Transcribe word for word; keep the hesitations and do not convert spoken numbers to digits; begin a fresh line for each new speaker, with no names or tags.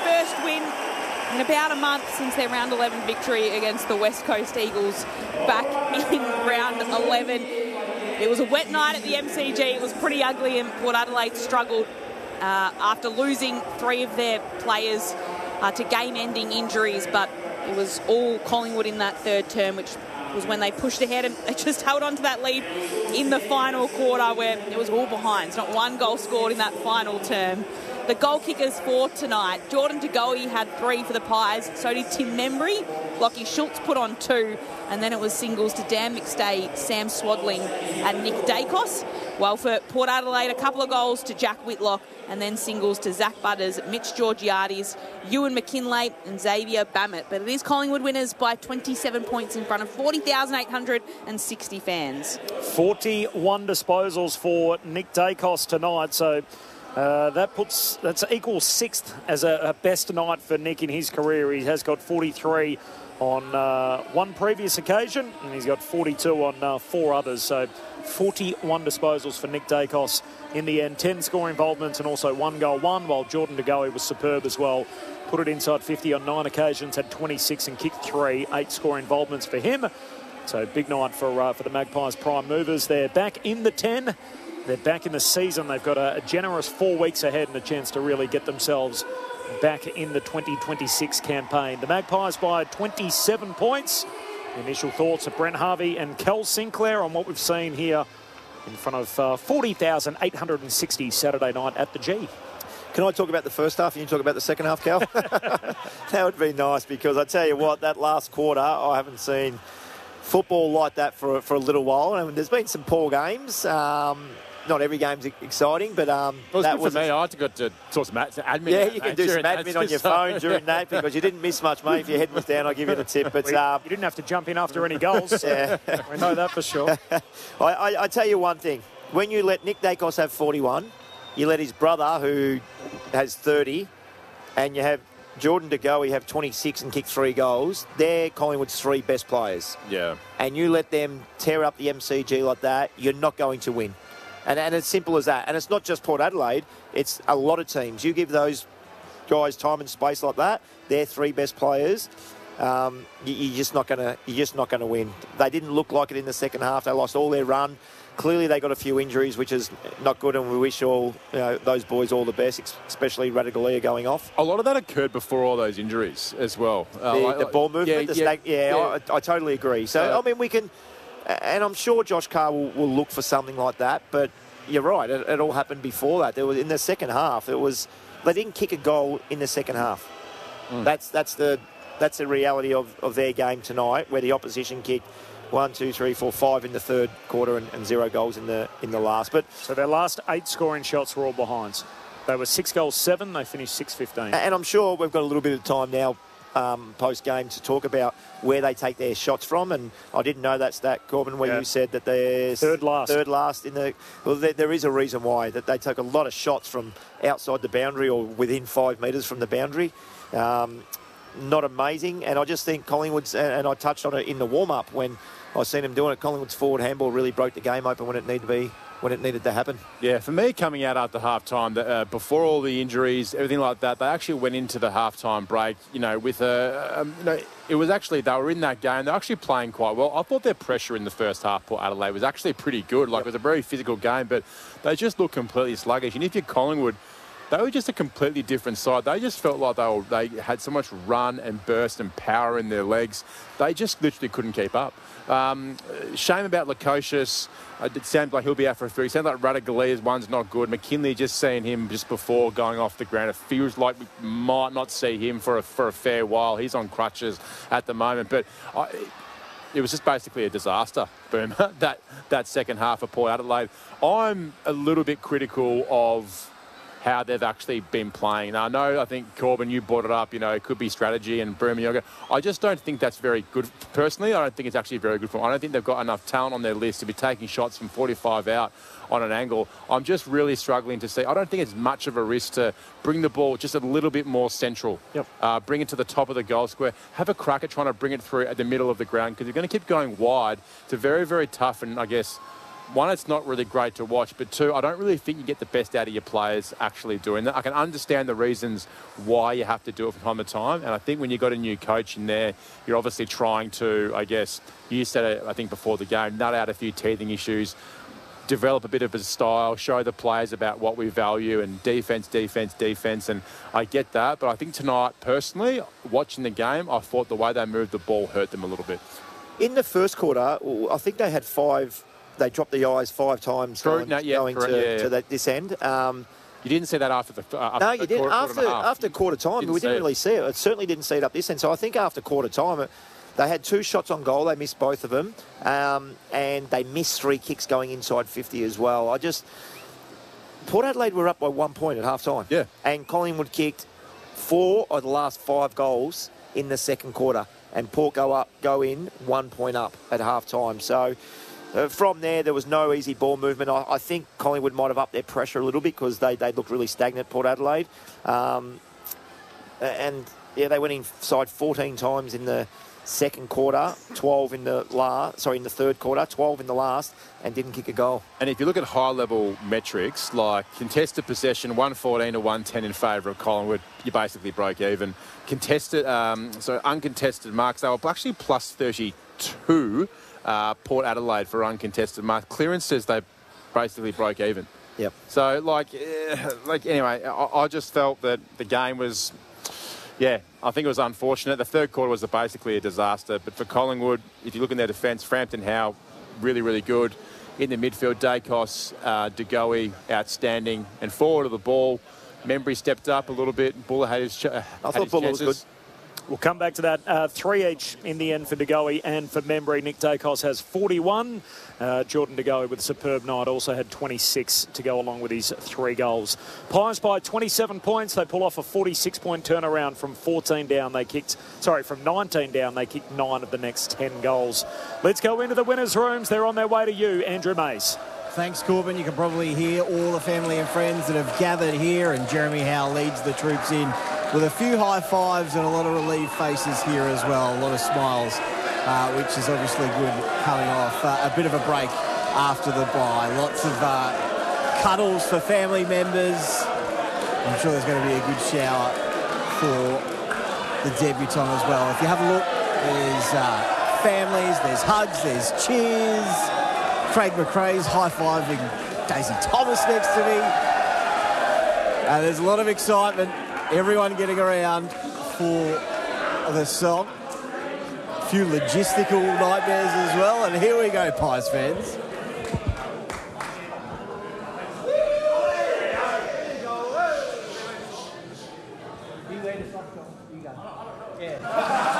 first win in about a month since their round eleven victory against the West Coast Eagles back in round eleven. It was a wet night at the M C G. It was pretty ugly, and Port Adelaide struggled uh, after losing three of their players uh, to game-ending injuries, but it was all Collingwood in that third term, which was when they pushed ahead and they just held on to that lead in the final quarter where it was all behind. It's not one goal scored in that final term. The goal kickers for tonight, Jordan De Goey had three for the Pies, so did Tim Membry. Lockie Schultz put on two, and then it was singles to Dan McStay, Sam Swadling and Nick Dacos. Well, for Port Adelaide, a couple of goals to Jack Whitlock, and then singles to Zach Butters, Mitch Georgiades, Ewan McKinlay and Xavier Bammett. But it is Collingwood winners by twenty-seven points in front of forty thousand eight hundred sixty fans.
forty-one disposals for Nick Dacos tonight, so uh, that puts that's equal sixth as a, a best night for Nick in his career. He has got forty-three on uh, one previous occasion, and he's got forty-two on uh, four others. So forty-one disposals for Nick Dacos in the end. ten score involvements and also one goal one, while Jordan De Goey was superb as well. Put it inside fifty on nine occasions, had twenty-six and kicked three. Eight score involvements for him. So big night for uh, for the Magpies prime movers. They're back in the ten. They're back in the season. They've got a, a generous four weeks ahead and a chance to really get themselves back in the twenty twenty-six campaign. The Magpies by twenty-seven points. Initial thoughts of Brent Harvey and Kel Sinclair on what we've seen here in front of uh, forty thousand eight hundred sixty Saturday night at the G.
Can I talk about the first half and you talk about the second half, Cal? That would be nice, because I tell you what, that last quarter, I haven't seen football like that for, for a little while. I mean, there's been some poor games. Um, not every game's exciting, but um,
it was
that
good
was
for me. I had to go to sort some admin.
Yeah, you can do some admin on your phone during that, because you didn't miss much, mate. If your head was down, I'll give you the tip. But um,
you didn't have to jump in after any goals.
Yeah,
we know that for sure.
I, I, I tell you one thing: when you let Nick Dacos have forty-one, you let his brother, who has thirty, and you have Jordan De Goey have twenty-six and kick three goals. They're Collingwood's three best players.
Yeah.
And you let them tear up the M C G like that, you're not going to win. And, and it's simple as that. And it's not just Port Adelaide. It's a lot of teams. You give those guys time and space like that, they're three best players. Um, you, you're just not going to. You're just not going to win. They didn't look like it in the second half. They lost all their run. Clearly, they got a few injuries, which is not good, and we wish all you know, those boys all the best, especially Radigalia going off.
A lot of that occurred before all those injuries as well.
Uh,
the,
like, the ball movement,
yeah,
the
yeah,
snake, yeah,
yeah.
I, I totally agree. So,
Uh,
I mean, we can, and I'm sure Josh Carr will, will look for something like that, but you're right, it, it all happened before that. There was in the second half, it was, they didn't kick a goal in the second half. Mm. That's that's the that's the reality of, of their game tonight, where the opposition kicked one, two, three, four, five in the third quarter and, and zero goals in the in the last. But
so their last eight scoring shots were all behinds. They were six goals seven. They finished six fifteen.
And I'm sure we've got a little bit of time now um, post game to talk about where they take their shots from. And I didn't know that stat, Corbin, where
yeah.
you said that they're
third last.
Third last in the. Well, there, there is a reason why, that they take a lot of shots from outside the boundary or within five metres from the boundary. Um, not amazing, and I just think Collingwood's, and I touched on it in the warm-up when I seen him doing it, Collingwood's forward handball really broke the game open when it needed to be, when it needed to happen.
Yeah, for me, coming out after half-time, uh, before all the injuries, everything like that, they actually went into the half-time break, you know, with a, um, you know, it was actually, they were in that game, they're actually playing quite well. I thought their pressure in the first half, Port Adelaide, was actually pretty good. Like, yep. It was a very physical game, but they just looked completely sluggish. And if you're Collingwood, they were just a completely different side. They just felt like they were, they had so much run and burst and power in their legs. They just literally couldn't keep up. Um, shame about Lukosius. Uh, it sounds like he'll be out for a few. It sounds like Radagalia's one's not good. McKinley, just seeing him just before going off the ground, it feels like we might not see him for a, for a fair while. He's on crutches at the moment. But I, it was just basically a disaster, Boomer, that, that second half of Port Adelaide. I'm a little bit critical of how they've actually been playing. Now, I know, I think, Corbin, you brought it up, you know, it could be strategy and Boomer Yoga. I just don't think that's very good. Personally, I don't think it's actually very good for them. I don't think they've got enough talent on their list to be taking shots from forty-five out on an angle. I'm just really struggling to see. I don't think it's much of a risk to bring the ball just a little bit more central.
Yep.
Uh, bring it to the top of the goal square. Have a crack at trying to bring it through at the middle of the ground, because you're going to keep going wide. It's a very, very tough and, I guess, one, it's not really great to watch, but two, I don't really think you get the best out of your players actually doing that. I can understand the reasons why you have to do it from time to time, and I think when you've got a new coach in there, you're obviously trying to, I guess, you said it, I think, before the game, nut out a few teething issues, develop a bit of a style, show the players about what we value and defence, defence, defence. And I get that. But I think tonight, personally, watching the game, I thought the way they moved the ball hurt them a little bit.
In the first quarter, I think they had five, they dropped the eyes five times
True,
going,
no, yeah,
going
correct,
to,
yeah, yeah.
to that, this end. Um,
You didn't see that after the uh, after
no, you
the
didn't.
Quarter,
After,
quarter and a half.
after quarter time,
Didn't
we
see
didn't
it.
really see it. It certainly didn't see it up this end. So I think after quarter time, it, they had two shots on goal. They missed both of them. Um, and they missed three kicks going inside fifty as well. I just... Port Adelaide were up by one point at half time.
Yeah.
And Collingwood kicked four of the last five goals in the second quarter. And Port go up, go in one point up at half time. So... Uh, from there, there was no easy ball movement. I, I think Collingwood might have upped their pressure a little bit because they, they looked really stagnant, Port Adelaide. Um, and, yeah, they went inside fourteen times in the second quarter, twelve in the last, sorry, in the third quarter, twelve in the last, and didn't kick a goal.
And if you look at high-level metrics, like contested possession, one fourteen to one ten in favour of Collingwood, you basically broke even. Contested, um, so uncontested marks, they were actually plus thirty-two. Uh, Port Adelaide for uncontested mark. Clearances, they basically broke even.
Yep.
So, like, eh, like anyway, I, I just felt that the game was, yeah, I think it was unfortunate. The third quarter was basically a disaster. But for Collingwood, if you look in their defence, Frampton Howe, really, really good. In the midfield, Dacos, uh, De Goey, outstanding. And forward of the ball, Membry stepped up a little bit. Buller had his, ch- uh,
I
had
thought
his
Buller was
chances.
good.
We'll come back to that. Uh, three each in the end for De Goey and for Membry. Nick Dacos has forty-one. Uh, Jordan De Goey with a superb night also had twenty-six to go along with his three goals. Pies by twenty-seven points. They pull off a forty-six point turnaround from fourteen down. They kicked, sorry, from nineteen down. They kicked nine of the next ten goals. Let's go into the winners' rooms. They're on their way to you, Andrew Mays.
Thanks, Corbin. You can probably hear all the family and friends that have gathered here, and Jeremy Howe leads the troops in with a few high fives and a lot of relieved faces here as well, a lot of smiles, uh, which is obviously good coming off uh, a bit of a break after the bye. Lots of uh, cuddles for family members. I'm sure there's going to be a good shower for the debutant as well. If you have a look, there's uh, families, there's hugs, there's cheers. Craig McRae's high-fiving Daisy Thomas next to me. Uh, there's a lot of excitement. Everyone getting around for the song. A few logistical nightmares as well. And here we go, Pies fans. You